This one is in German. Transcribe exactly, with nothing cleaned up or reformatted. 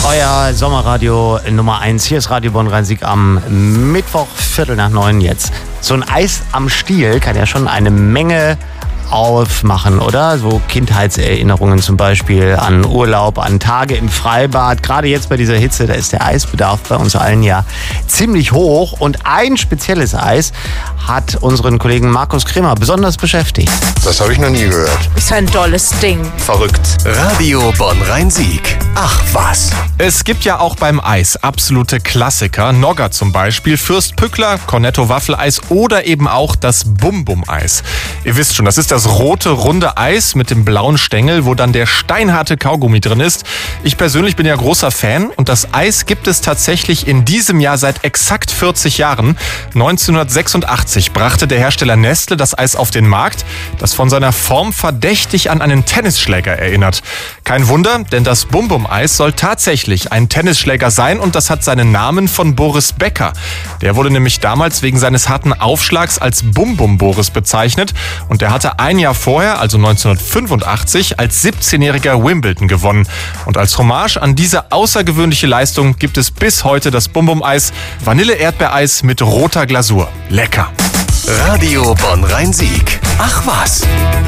Euer Sommerradio Nummer eins. Hier ist Radio Bonn-Rhein-Sieg am Mittwoch, Viertel nach neun jetzt. So ein Eis am Stiel kann ja schon eine Menge aufmachen, oder? So Kindheitserinnerungen zum Beispiel an Urlaub, an Tage im Freibad. Gerade jetzt bei dieser Hitze, da ist der Eisbedarf bei uns allen ja ziemlich hoch. Und ein spezielles Eis hat unseren Kollegen Markus Kremer besonders beschäftigt. Das habe ich noch nie gehört. Ist ein tolles Ding. Verrückt. Radio Bonn-Rhein-Sieg. Ach was. Es gibt ja auch beim Eis absolute Klassiker. Nogger zum Beispiel, Fürst Pückler, Cornetto Waffeleis oder eben auch das Bum-Bum-Eis. Ihr wisst schon, das ist das rote, runde Eis mit dem blauen Stängel, wo dann der steinharte Kaugummi drin ist. Ich persönlich bin ja großer Fan und das Eis gibt es tatsächlich in diesem Jahr seit exakt vierzig Jahren. neunzehnhundertsechsundachtzig brachte der Hersteller Nestle das Eis auf den Markt, das von seiner Form verdächtig an einen Tennisschläger erinnert. Kein Wunder, denn das Bum-Bum-Eis soll tatsächlich ein Tennisschläger sein und das hat seinen Namen von Boris Becker. Der wurde nämlich damals wegen seines harten Aufschlags als Bum-Bum-Boris bezeichnet und der hatte ein Jahr vorher, also neunzehnhundertfünfundachtzig, als siebzehnjähriger Wimbledon gewonnen. Und als Hommage an diese außergewöhnliche Leistung gibt es bis heute das Bum-Bum-Eis, Vanille-Erdbeereis mit roter Glasur. Lecker! Radio Bonn-Rhein-Sieg. Ach was.